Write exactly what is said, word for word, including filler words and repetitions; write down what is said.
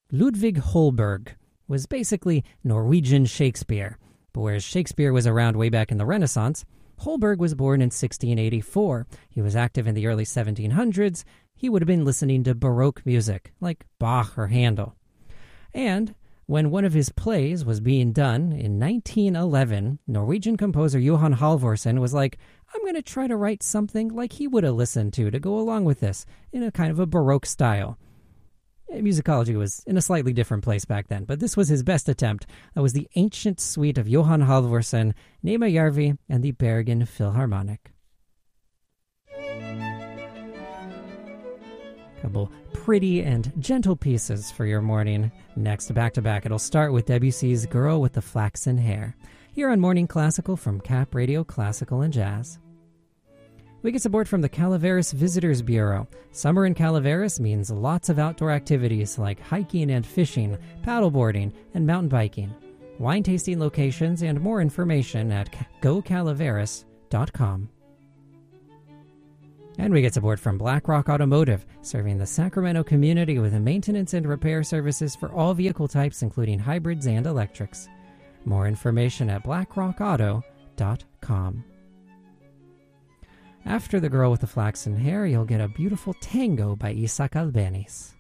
Ludwig Holberg was basically Norwegian Shakespeare, but whereas Shakespeare was around way back in the Renaissance, Holberg was born in sixteen eighty-four. He was active in the early seventeen hundreds. He would have been listening to Baroque music, like Bach or Handel. And when one of his plays was being done in nineteen eleven, Norwegian composer Johan Halvorsen was like, I'm going to try to write something like he would have listened to to go along with this, in a kind of a Baroque style. Musicology was in a slightly different place back then, but this was his best attempt. That was the ancient suite of Johan Halvorsen, Nema Järvi, and the Bergen Philharmonic. Couple pretty and gentle pieces for your morning. Next, back-to-back, it'll start with Debussy's Girl with the Flaxen Hair, here on Morning Classical from Cap Radio Classical and Jazz. We get support from the Calaveras Visitors Bureau. Summer in Calaveras means lots of outdoor activities like hiking and fishing, paddleboarding, and mountain biking. Wine tasting locations and more information at go calaveras dot com. And we get support from BlackRock Automotive, serving the Sacramento community with maintenance and repair services for all vehicle types, including hybrids and electrics. More information at black rock auto dot com. After The Girl with the Flaxen Hair, you'll get a beautiful tango by Isaac Albeniz.